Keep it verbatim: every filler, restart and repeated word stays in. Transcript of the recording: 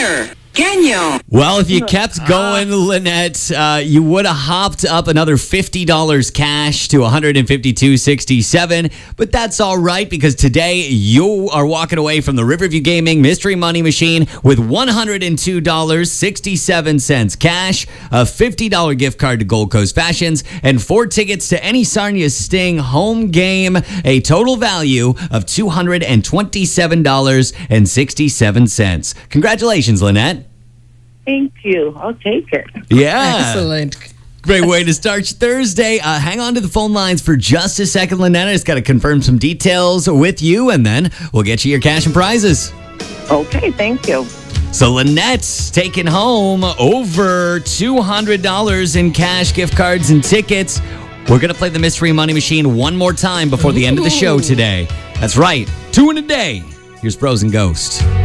Genio. Well, if you kept going, Lynette, uh, you would have hopped up another fifty dollars cash to one hundred fifty-two dollars and sixty-seven cents. But that's all right, because today you are walking away from the Riverview Gaming Mystery Money Machine with one hundred two dollars and sixty-seven cents cash, a fifty dollars gift card to Gold Coast Fashions, and four tickets to any Sarnia Sting home game, a total value of two hundred twenty-seven dollars and sixty-seven cents. Congratulations, Lynette. Thank you. I'll take it. Yeah. Excellent. Great way to start your Thursday. Uh, hang on to the phone lines for just a second, Lynette. I just got to confirm some details with you, and then we'll get you your cash and prizes. Okay, thank you. So Lynette's taking home over two hundred dollars in cash, gift cards, and tickets. We're going to play the Mystery Money Machine one more time before the end of the show today. That's right. Two in a day. Here's Bros and Ghost.